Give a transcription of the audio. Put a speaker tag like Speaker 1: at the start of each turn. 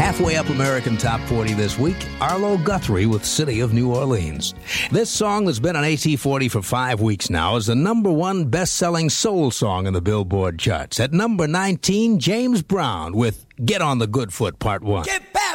Speaker 1: Halfway up American Top 40 this week, Arlo Guthrie with City of New Orleans. This song that's been on AT40 for 5 weeks now is the #1 best-selling soul song in the Billboard charts. At number 19, James Brown with Get on the Good Foot Part 1.
Speaker 2: Get back!